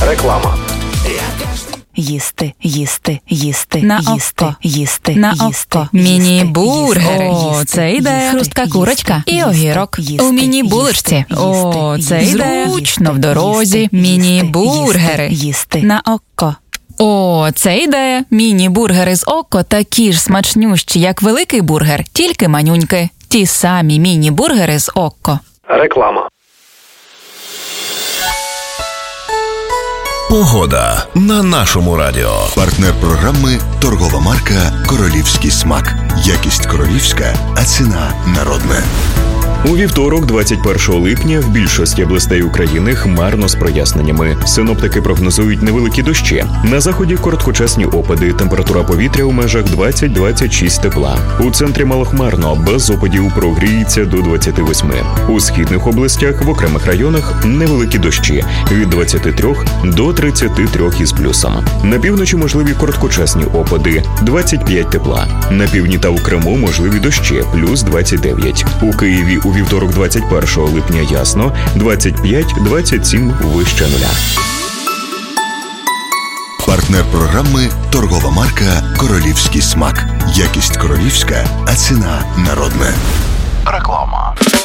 Реклама. Їсти, їсти, їсти, На їсти, око. їсти, На їсти, око. Міні-бургери. їсти, О, це ідея. їсти, Хрустка їсти, курочка і їсти, огірок. їсти, У міні-булочці. їсти, О, це їсти, ідея. Зручно в їсти, дорозі. їсти, Міні-бургери. їсти. На око. О, це ідея. Міні-бургери з око такі ж смачнющі, як великий бургер, тільки манюньки. Ті самі міні-бургери з око. Реклама. Погода на нашому радіо. Партнер програми – торгова марка «Королівський смак». Якість королівська, а ціна народна. У вівторок, 21 липня, в більшості областей України хмарно з проясненнями. Синоптики прогнозують невеликі дощі. На заході короткочасні опади, температура повітря у межах 20-26 тепла. У центрі малохмарно, без опадів прогріється до 28. У східних областях в окремих районах невеликі дощі від 23 до 33 із плюсом. На півночі можливі короткочасні опади, 25 тепла. На півдні та у Криму можливі дощі, плюс 29. У Києві у вівторок 21 липня ясно, 25-27 вище нуля. Партнер програми – торгова марка «Королівський смак». Якість королівська, а ціна народна. Реклама.